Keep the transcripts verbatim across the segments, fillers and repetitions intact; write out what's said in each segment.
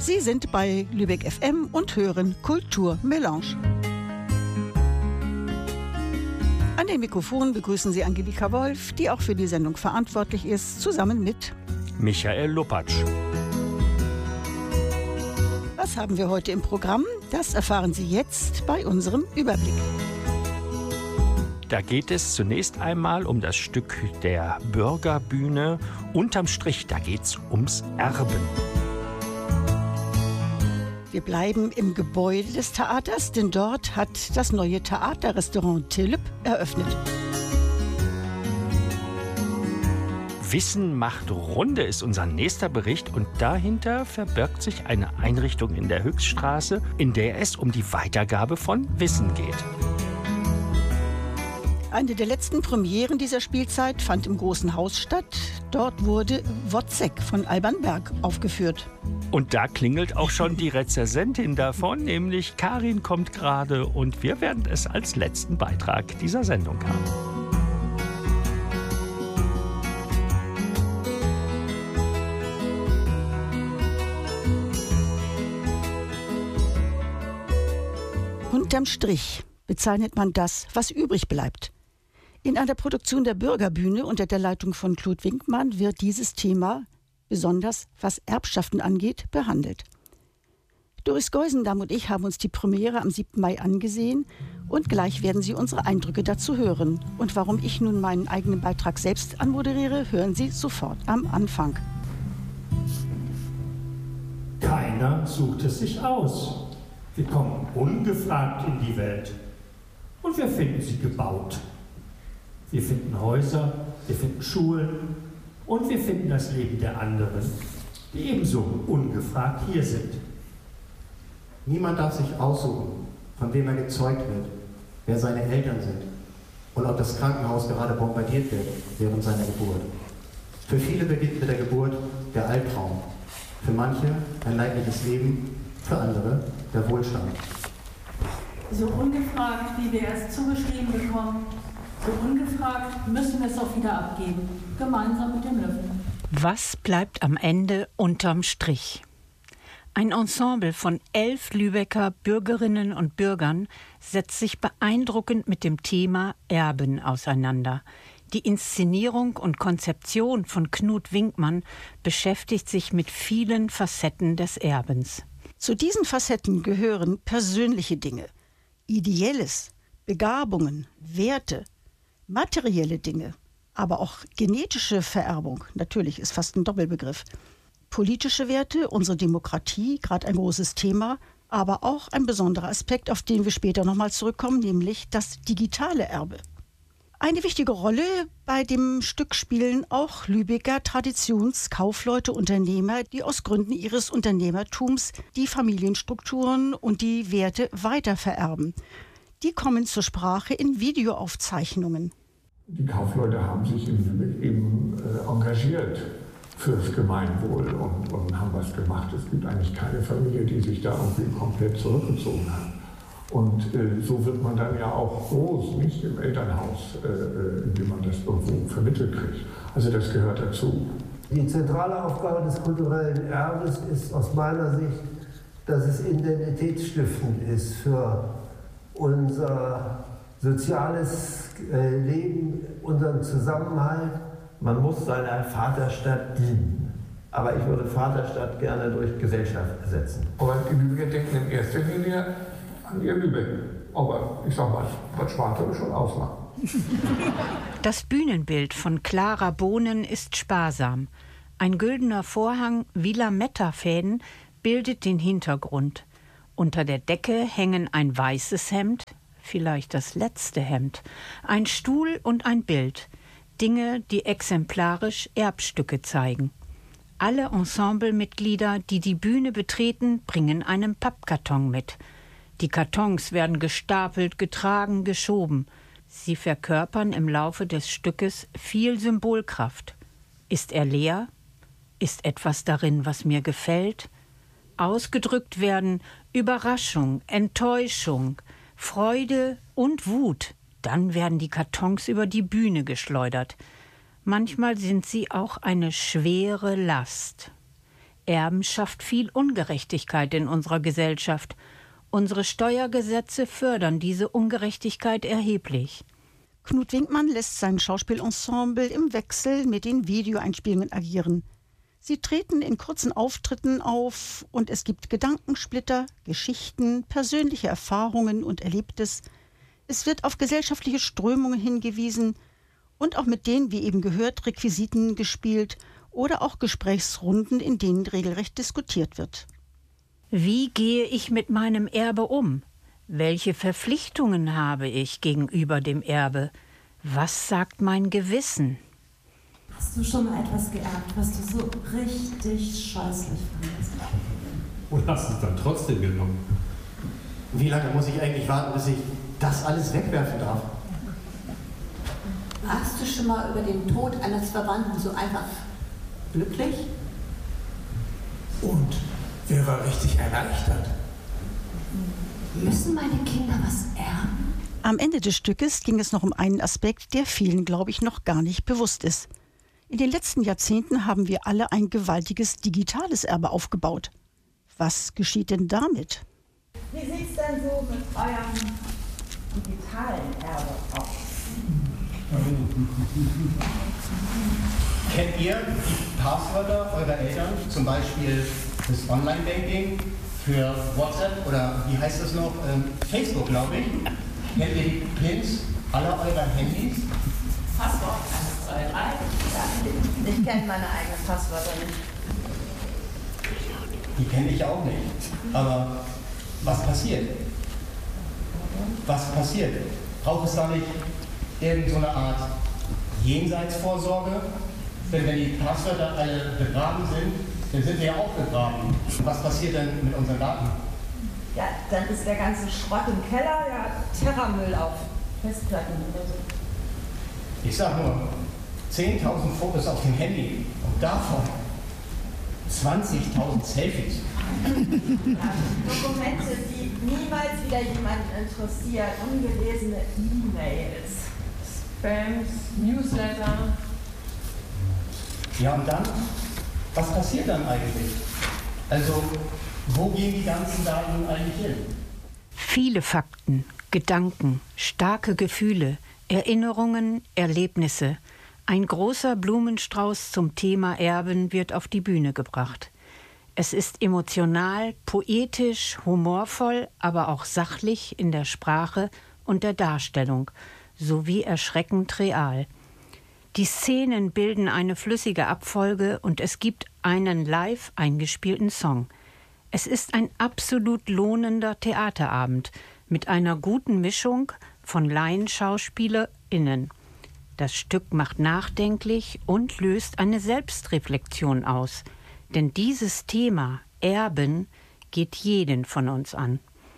Sie sind bei Lübeck F M und hören Kultur Melange. An den Mikrofonen begrüßen Sie Angelika Wolf, die auch für die Sendung verantwortlich ist, zusammen mit Michael Lupatsch. Was haben wir heute im Programm? Das erfahren Sie jetzt bei unserem Überblick. Da geht es zunächst einmal um das Stück der Bürgerbühne. Unterm Strich, da geht es ums Erben. Wir bleiben im Gebäude des Theaters, denn dort hat das neue Theaterrestaurant Tilp eröffnet. Wissen macht Runde ist unser nächster Bericht und dahinter verbirgt sich eine Einrichtung in der Höchststraße, in der es um die Weitergabe von Wissen geht. Eine der letzten Premieren dieser Spielzeit fand im Großen Haus statt. Dort wurde Wozzeck von Alban Berg aufgeführt. Und da klingelt auch schon die Rezensentin davon, nämlich Karin kommt gerade und wir werden es als letzten Beitrag dieser Sendung haben. Unterm Strich bezeichnet man das, was übrig bleibt. In einer Produktion der Bürgerbühne unter der Leitung von Claude Winkmann wird dieses Thema, besonders was Erbschaften angeht, behandelt. Doris Geusendam und ich haben uns die Premiere am siebten Mai angesehen und gleich werden Sie unsere Eindrücke dazu hören. Und warum ich nun meinen eigenen Beitrag selbst anmoderiere, hören Sie sofort am Anfang. Keiner sucht es sich aus. Wir kommen ungefragt in die Welt und wir finden sie gebaut. Wir finden Häuser, wir finden Schulen und wir finden das Leben der anderen, die ebenso ungefragt hier sind. Niemand darf sich aussuchen, von wem er gezeugt wird, wer seine Eltern sind und ob das Krankenhaus gerade bombardiert wird während seiner Geburt. Für viele beginnt mit der Geburt der Albtraum, für manche ein leidliches Leben, für andere der Wohlstand. So ungefragt, wie wir es zugeschrieben bekommen, so ungefragt müssen wir es auch wieder abgeben, gemeinsam mit dem Löffel. Was bleibt am Ende unterm Strich? Ein Ensemble von elf Lübecker Bürgerinnen und Bürgern setzt sich beeindruckend mit dem Thema Erben auseinander. Die Inszenierung und Konzeption von Knut Winkmann beschäftigt sich mit vielen Facetten des Erbens. Zu diesen Facetten gehören persönliche Dinge, Ideelles, Begabungen, Werte, materielle Dinge, aber auch genetische Vererbung, natürlich ist fast ein Doppelbegriff, politische Werte, unsere Demokratie, gerade ein großes Thema, aber auch ein besonderer Aspekt, auf den wir später nochmal zurückkommen, nämlich das digitale Erbe. Eine wichtige Rolle bei dem Stück spielen auch Lübecker Traditionskaufleute, Unternehmer, die aus Gründen ihres Unternehmertums die Familienstrukturen und die Werte weitervererben. Die kommen zur Sprache in Videoaufzeichnungen. Die Kaufleute haben sich in Lübeck eben äh, engagiert fürs Gemeinwohl und, und haben was gemacht. Es gibt eigentlich keine Familie, die sich da irgendwie komplett zurückgezogen hat. Und äh, so wird man dann ja auch groß, nicht im Elternhaus, äh, indem man das irgendwo vermittelt kriegt. Also das gehört dazu. Die zentrale Aufgabe des kulturellen Erbes ist aus meiner Sicht, dass es identitätsstiftend ist für unser soziales äh, Leben, unseren Zusammenhalt. Man muss seiner Vaterstadt dienen. Aber ich würde Vaterstadt gerne durch Gesellschaft ersetzen. Aber die Lübecker denken in erster Linie an ihr Lübeck. Aber ich sag mal, was Schwarze ist schon ausmachen. Das Bühnenbild von Clara Bohnen ist sparsam. Ein güldener Vorhang wie Lametta-Fäden bildet den Hintergrund. Unter der Decke hängen ein weißes Hemd, vielleicht das letzte Hemd, ein Stuhl und ein Bild. Dinge, die exemplarisch Erbstücke zeigen. Alle Ensemblemitglieder, die die Bühne betreten, bringen einen Pappkarton mit. Die Kartons werden gestapelt, getragen, geschoben. Sie verkörpern im Laufe des Stückes viel Symbolkraft. Ist er leer? Ist etwas darin, was mir gefällt? Ausgedrückt werden Überraschung, Enttäuschung, Freude und Wut. Dann werden die Kartons über die Bühne geschleudert. Manchmal sind sie auch eine schwere Last. Erben schafft viel Ungerechtigkeit in unserer Gesellschaft. Unsere Steuergesetze fördern diese Ungerechtigkeit erheblich. Knut Winkmann lässt sein Schauspielensemble im Wechsel mit den Videoeinspielungen agieren. Sie treten in kurzen Auftritten auf und es gibt Gedankensplitter, Geschichten, persönliche Erfahrungen und Erlebtes. Es wird auf gesellschaftliche Strömungen hingewiesen und auch mit den, wie eben gehört, Requisiten gespielt oder auch Gesprächsrunden, in denen regelrecht diskutiert wird. Wie gehe ich mit meinem Erbe um? Welche Verpflichtungen habe ich gegenüber dem Erbe? Was sagt mein Gewissen? Hast du schon mal etwas geerbt, was du so richtig scheußlich fandest? Und hast es dann trotzdem genommen? Wie lange muss ich eigentlich warten, bis ich das alles wegwerfen darf? Warst du schon mal über den Tod eines Verwandten so einfach glücklich? Und wer war richtig erleichtert? Müssen meine Kinder was erben? Am Ende des Stückes ging es noch um einen Aspekt, der vielen, glaube ich, noch gar nicht bewusst ist. In den letzten Jahrzehnten haben wir alle ein gewaltiges digitales Erbe aufgebaut. Was geschieht denn damit? Wie sieht es denn so mit eurem digitalen Erbe aus? Kennt ihr die Passwörter eurer Eltern, zum Beispiel das Online-Banking für WhatsApp oder wie heißt das noch, ähm, Facebook, glaube ich? Kennt ihr die Pins aller eurer Handys? Passwort eins, zwei, drei. Ja, ich kenne meine eigenen Passwörter nicht. Die kenne ich auch nicht. Aber was passiert? Was passiert? Braucht es da nicht irgend so eine Art Jenseitsvorsorge? Denn wenn die Passwörter alle begraben sind, dann sind wir ja auch begraben. Was passiert denn mit unseren Daten? Ja, dann ist der ganze Schrott im Keller, ja, Terramüll auf Festplatten oder so. Ich sag nur, zehntausend Fotos auf dem Handy und davon zwanzigtausend Selfies. Ja, Dokumente, die niemals wieder jemanden interessieren, ungelesene E-Mails, Spams, Newsletter. Ja, und dann? Was passiert dann eigentlich? Also, wo gehen die ganzen Daten eigentlich hin? Viele Fakten, Gedanken, starke Gefühle, Erinnerungen, Erlebnisse. Ein großer Blumenstrauß zum Thema Erben wird auf die Bühne gebracht. Es ist emotional, poetisch, humorvoll, aber auch sachlich in der Sprache und der Darstellung, sowie erschreckend real. Die Szenen bilden eine flüssige Abfolge und es gibt einen live eingespielten Song. Es ist ein absolut lohnender Theaterabend mit einer guten Mischung von LaienschauspielerInnen. Das Stück macht nachdenklich und löst eine Selbstreflexion aus. Denn dieses Thema Erben geht jeden von uns an.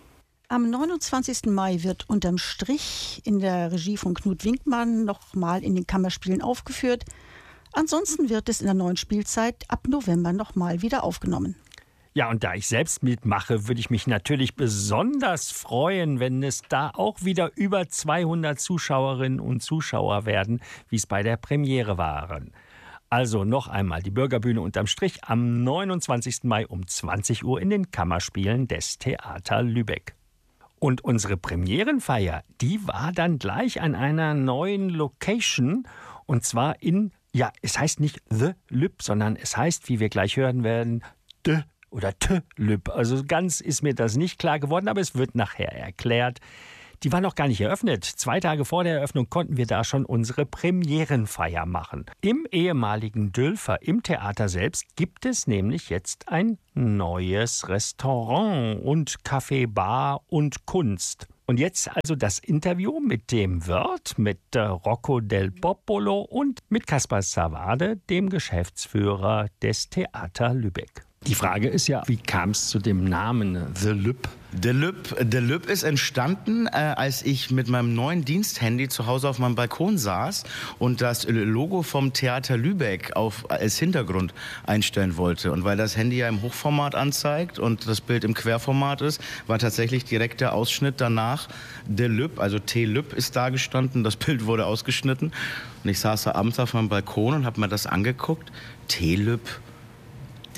Am neunundzwanzigsten Mai wird Unterm Strich in der Regie von Knut Winkmann nochmal in den Kammerspielen aufgeführt. Ansonsten wird es in der neuen Spielzeit ab November nochmal wieder aufgenommen. Ja, und da ich selbst mitmache, würde ich mich natürlich besonders freuen, wenn es da auch wieder über zweihundert Zuschauerinnen und Zuschauer werden, wie es bei der Premiere waren. Also noch einmal die Bürgerbühne Unterm Strich am neunundzwanzigsten Mai um zwanzig Uhr in den Kammerspielen des Theater Lübeck. Und unsere Premierenfeier, die war dann gleich an einer neuen Location, und zwar in, ja, es heißt nicht The Lüb, sondern es heißt, wie wir gleich hören werden, De oder T Lüb. Also ganz ist mir das nicht klar geworden, aber es wird nachher erklärt. Die war noch gar nicht eröffnet. Zwei Tage vor der Eröffnung konnten wir da schon unsere Premierenfeier machen. Im ehemaligen Dülfer, im Theater selbst, gibt es nämlich jetzt ein neues Restaurant und Café, Bar und Kunst. Und jetzt also das Interview mit dem Wirt, mit äh, Rocco Del Popolo und mit Kaspar Savade, dem Geschäftsführer des Theater Lübeck. Die Frage ist ja, wie kam es zu dem Namen The Lüb? The Lüb, The Lüb ist entstanden, äh, als ich mit meinem neuen Diensthandy zu Hause auf meinem Balkon saß und das Logo vom Theater Lübeck auf, als Hintergrund einstellen wollte. Und weil das Handy ja im Hochformat anzeigt und das Bild im Querformat ist, war tatsächlich direkt der Ausschnitt danach The Lüb, also T Lüb ist da gestanden, das Bild wurde ausgeschnitten. Und ich saß da abends auf meinem Balkon und habe mir das angeguckt. T Lüb, der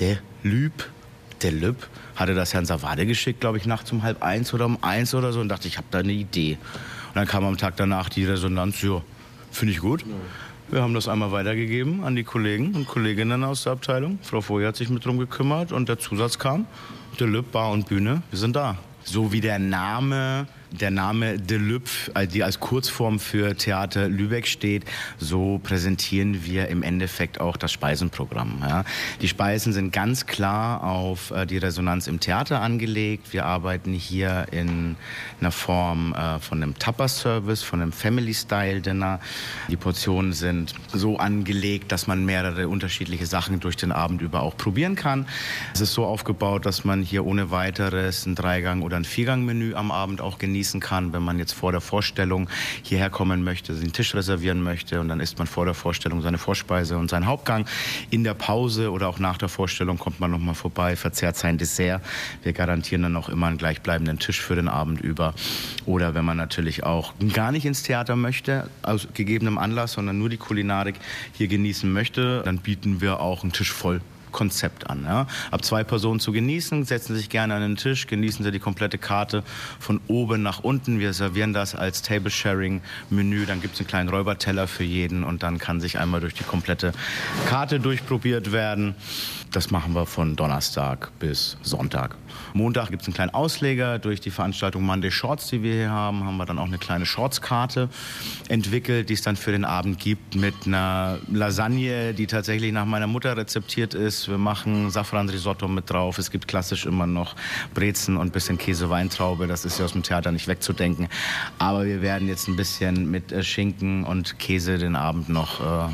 Lüb, der Lüb, hatte das Herrn Savade geschickt, glaube ich, nachts um halb eins oder um eins oder so und dachte, ich habe da eine Idee. Und dann kam am Tag danach die Resonanz, ja, finde ich gut. Wir haben das einmal weitergegeben an die Kollegen und Kolleginnen aus der Abteilung. Frau Foy hat sich mit drum gekümmert und der Zusatz kam, der Lüb, Bar und Bühne, wir sind da. So wie der Name, der Name de Lüb, die als Kurzform für Theater Lübeck steht, so präsentieren wir im Endeffekt auch das Speisenprogramm. Ja. Die Speisen sind ganz klar auf äh, die Resonanz im Theater angelegt. Wir arbeiten hier in einer Form äh, von einem Tapas-Service, von einem Family-Style-Dinner. Die Portionen sind so angelegt, dass man mehrere unterschiedliche Sachen durch den Abend über auch probieren kann. Es ist so aufgebaut, dass man hier ohne weiteres ein Dreigang- oder ein Viergang-Menü am Abend auch genießen kann, wenn man jetzt vor der Vorstellung hierher kommen möchte, den Tisch reservieren möchte und dann isst man vor der Vorstellung seine Vorspeise und seinen Hauptgang. In der Pause oder auch nach der Vorstellung kommt man noch mal vorbei, verzehrt sein Dessert. Wir garantieren dann auch immer einen gleichbleibenden Tisch für den Abend über. Oder wenn man natürlich auch gar nicht ins Theater möchte, aus gegebenem Anlass, sondern nur die Kulinarik hier genießen möchte, dann bieten wir auch einen Tisch voll Konzept an. Ja. Ab zwei Personen zu genießen, setzen Sie sich gerne an den Tisch, genießen Sie die komplette Karte von oben nach unten. Wir servieren das als Table-Sharing-Menü, dann gibt es einen kleinen Räuberteller für jeden und dann kann sich einmal durch die komplette Karte durchprobiert werden. Das machen wir von Donnerstag bis Sonntag. Montag gibt es einen kleinen Ausleger. Durch die Veranstaltung Monday Shorts, die wir hier haben, haben wir dann auch eine kleine Shorts-Karte entwickelt, die es dann für den Abend gibt mit einer Lasagne, die tatsächlich nach meiner Mutter rezeptiert ist. Wir machen Safran-Risotto mit drauf. Es gibt klassisch immer noch Brezen und ein bisschen Käse-Weintraube. Das ist ja aus dem Theater nicht wegzudenken. Aber wir werden jetzt ein bisschen mit äh, Schinken und Käse den Abend noch äh,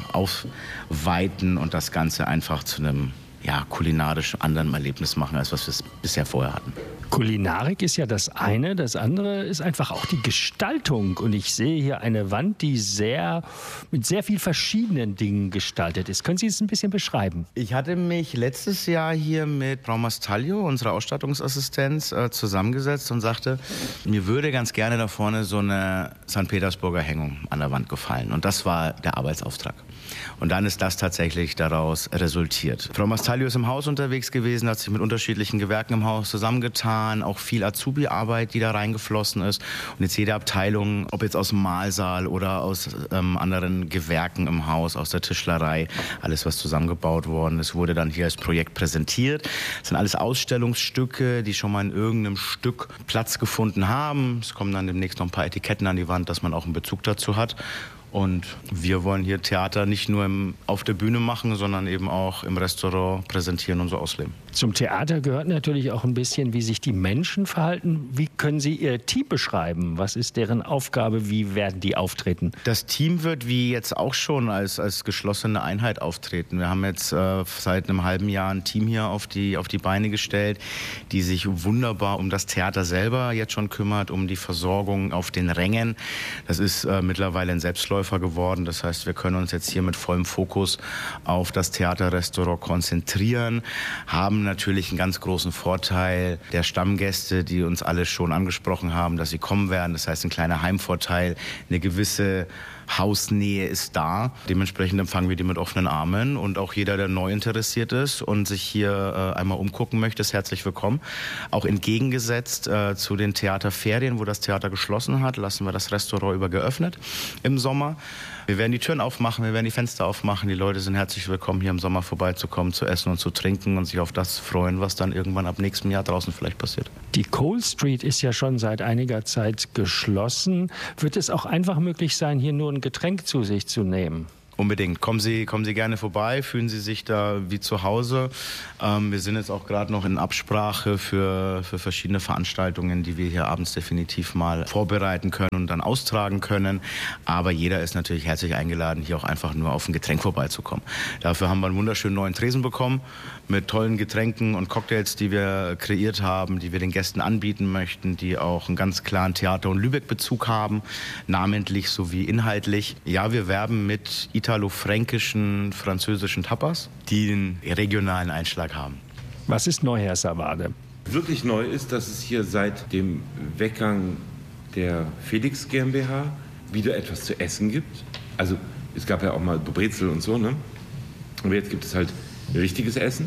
aufweiten und das Ganze einfach zu einem ja, kulinarisch anderen Erlebnis machen, als was wir es bisher vorher hatten. Kulinarik ist ja das eine, das andere ist einfach auch die Gestaltung. Und ich sehe hier eine Wand, die sehr mit sehr viel verschiedenen Dingen gestaltet ist. Können Sie es ein bisschen beschreiben? Ich hatte mich letztes Jahr hier mit Frau Mastaglio, unserer Ausstattungsassistenz, äh, zusammengesetzt und sagte, mir würde ganz gerne da vorne so eine Sankt Petersburger Hängung an der Wand gefallen. Und das war der Arbeitsauftrag. Und dann ist das tatsächlich daraus resultiert. Frau Mastaglio ist im Haus unterwegs gewesen, hat sich mit unterschiedlichen Gewerken im Haus zusammengetan, auch viel Azubi-Arbeit, die da reingeflossen ist. Und jetzt jede Abteilung, ob jetzt aus dem Mahlsaal oder aus ähm, anderen Gewerken im Haus, aus der Tischlerei, alles, was zusammengebaut worden ist, wurde dann hier als Projekt präsentiert. Das sind alles Ausstellungsstücke, die schon mal in irgendeinem Stück Platz gefunden haben. Es kommen dann demnächst noch ein paar Etiketten an die Wand, dass man auch einen Bezug dazu hat. Und wir wollen hier Theater nicht nur im, auf der Bühne machen, sondern eben auch im Restaurant präsentieren und so ausleben. Zum Theater gehört natürlich auch ein bisschen, wie sich die Menschen verhalten. Wie können Sie Ihr Team beschreiben? Was ist deren Aufgabe? Wie werden die auftreten? Das Team wird wie jetzt auch schon als, als geschlossene Einheit auftreten. Wir haben jetzt äh, seit einem halben Jahr ein Team hier auf die, auf die Beine gestellt, die sich wunderbar um das Theater selber jetzt schon kümmert, um die Versorgung auf den Rängen. Das ist äh, mittlerweile ein Selbstläufer geworden. Das heißt, wir können uns jetzt hier mit vollem Fokus auf das Theaterrestaurant konzentrieren, haben natürlich einen ganz großen Vorteil der Stammgäste, die uns alle schon angesprochen haben, dass sie kommen werden. Das heißt, ein kleiner Heimvorteil, eine gewisse Hausnähe ist da. Dementsprechend empfangen wir die mit offenen Armen und auch jeder, der neu interessiert ist und sich hier äh, einmal umgucken möchte, ist herzlich willkommen. Auch entgegengesetzt äh, zu den Theaterferien, wo das Theater geschlossen hat, lassen wir das Restaurant über geöffnet im Sommer. Wir werden die Türen aufmachen, wir werden die Fenster aufmachen. Die Leute sind herzlich willkommen, hier im Sommer vorbeizukommen, zu essen und zu trinken und sich auf das freuen, was dann irgendwann ab nächstem Jahr draußen vielleicht passiert. Die Cole Street ist ja schon seit einiger Zeit geschlossen. Wird es auch einfach möglich sein, hier nur ein Getränk zu sich zu nehmen? Unbedingt. Kommen Sie, kommen Sie gerne vorbei, fühlen Sie sich da wie zu Hause. Ähm, wir sind jetzt auch gerade noch in Absprache für, für verschiedene Veranstaltungen, die wir hier abends definitiv mal vorbereiten können und dann austragen können. Aber jeder ist natürlich herzlich eingeladen, hier auch einfach nur auf ein Getränk vorbeizukommen. Dafür haben wir einen wunderschönen neuen Tresen bekommen mit tollen Getränken und Cocktails, die wir kreiert haben, die wir den Gästen anbieten möchten, die auch einen ganz klaren Theater- und Lübeck-Bezug haben, namentlich sowie inhaltlich. Ja, wir werben mit italo-fränkischen, französischen Tapas, die einen regionalen Einschlag haben. Was ist neu, Herr Savade? Wirklich neu ist, dass es hier seit dem Weggang der Felix GmbH wieder etwas zu essen gibt. Also es gab ja auch mal Brezel und so, ne? Aber jetzt gibt es halt richtiges Essen.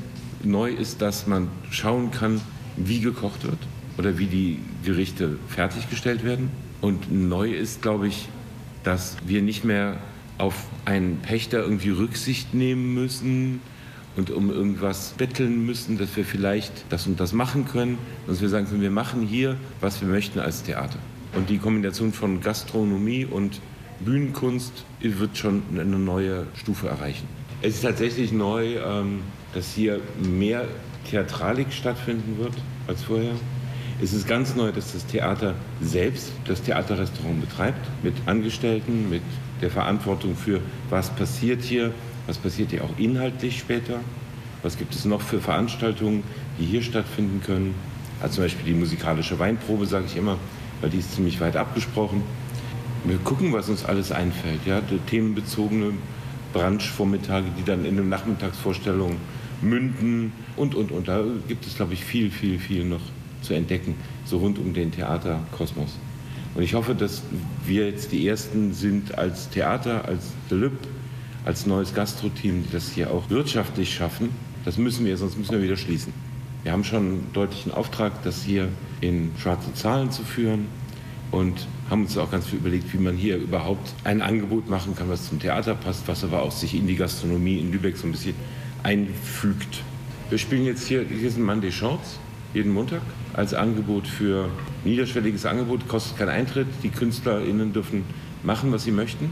neu ist, dass man schauen kann, wie gekocht wird oder wie die Gerichte fertiggestellt werden. Und neu ist, glaube ich, dass wir nicht mehr auf einen Pächter irgendwie Rücksicht nehmen müssen und um irgendwas betteln müssen, dass wir vielleicht das und das machen können, dass wir sagen können, wir machen hier, was wir möchten als Theater. Und die Kombination von Gastronomie und Bühnenkunst wird schon eine neue Stufe erreichen. Es ist tatsächlich neu, dass hier mehr Theatralik stattfinden wird als vorher. Es ist ganz neu, dass das Theater selbst das Theaterrestaurant betreibt, mit Angestellten, mit der Verantwortung für, was passiert hier, was passiert hier auch inhaltlich später, was gibt es noch für Veranstaltungen, die hier stattfinden können. Also zum Beispiel die musikalische Weinprobe, sage ich immer, weil die ist ziemlich weit abgesprochen. Wir gucken, was uns alles einfällt. Ja? Die themenbezogene Brunch-Vormittage, die dann in den Nachmittagsvorstellungen münden und, und, und. Da gibt es, glaube ich, viel, viel, viel noch zu entdecken, so rund um den Theaterkosmos. Und ich hoffe, dass wir jetzt die Ersten sind als Theater, als De Lüb, als neues Gastro-Team, die das hier auch wirtschaftlich schaffen. Das müssen wir, sonst müssen wir wieder schließen. Wir haben schon einen deutlichen Auftrag, das hier in schwarze Zahlen zu führen und haben uns auch ganz viel überlegt, wie man hier überhaupt ein Angebot machen kann, was zum Theater passt, was aber auch sich in die Gastronomie in Lübeck so ein bisschen einfügt. Wir spielen jetzt hier, hier sind Monday Shorts, jeden Montag, als Angebot für niederschwelliges Angebot, kostet keinen Eintritt. Die KünstlerInnen dürfen machen, was sie möchten.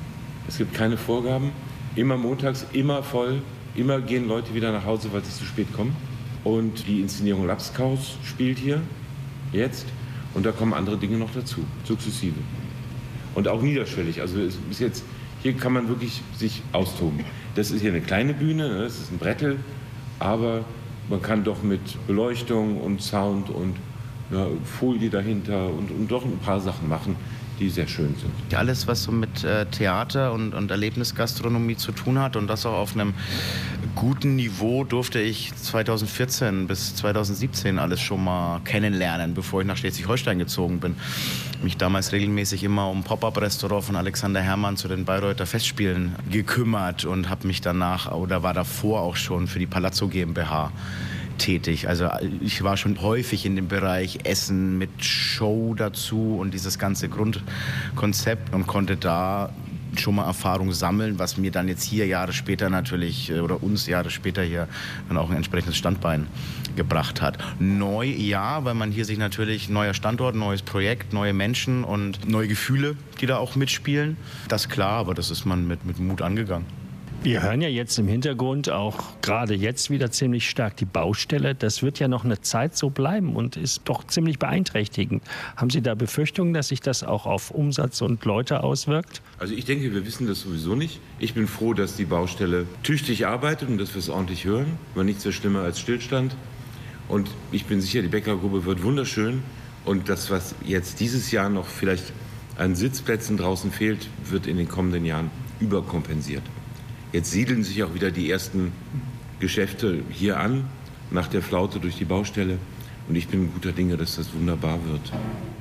Es gibt keine Vorgaben. Immer montags, immer voll. Immer gehen Leute wieder nach Hause, weil sie zu spät kommen. Und die Inszenierung Lapskaus spielt hier jetzt. Und da kommen andere Dinge noch dazu, sukzessive. Und auch niederschwellig. Also es ist jetzt, hier kann man wirklich sich austoben. Das ist hier eine kleine Bühne, das ist ein Brettel, aber man kann doch mit Beleuchtung und Sound und ja, Folie dahinter und, und doch ein paar Sachen machen, die sehr schön sind. Alles, was so mit äh, Theater und, und Erlebnisgastronomie zu tun hat und das auch auf einem guten Niveau, durfte ich zweitausendvierzehn bis zweitausendsiebzehn alles schon mal kennenlernen, bevor ich nach Schleswig-Holstein gezogen bin. Mich damals regelmäßig immer um Pop-Up-Restaurant von Alexander Herrmann zu den Bayreuther Festspielen gekümmert und habe mich danach oder war davor auch schon für die Palazzo GmbH tätig. Also ich war schon häufig in dem Bereich Essen mit Show dazu und dieses ganze Grundkonzept und konnte da schon mal Erfahrung sammeln, was mir dann jetzt hier Jahre später natürlich oder uns Jahre später hier dann auch ein entsprechendes Standbein gebracht hat. Neu, ja, weil man hier sich natürlich neuer Standort, neues Projekt, neue Menschen und neue Gefühle, die da auch mitspielen. Das ist klar, aber das ist man mit, mit Mut angegangen. Wir hören ja jetzt im Hintergrund auch gerade jetzt wieder ziemlich stark die Baustelle. Das wird ja noch eine Zeit so bleiben und ist doch ziemlich beeinträchtigend. Haben Sie da Befürchtungen, dass sich das auch auf Umsatz und Leute auswirkt? Also ich denke, wir wissen das sowieso nicht. Ich bin froh, dass die Baustelle tüchtig arbeitet und dass wir es ordentlich hören. War nichts so schlimmer als Stillstand. Und ich bin sicher, die Bäckergrube wird wunderschön. Und das, was jetzt dieses Jahr noch vielleicht an Sitzplätzen draußen fehlt, wird in den kommenden Jahren überkompensiert. Jetzt siedeln sich auch wieder die ersten Geschäfte hier an, nach der Flaute durch die Baustelle. Und ich bin guter Dinge, dass das wunderbar wird.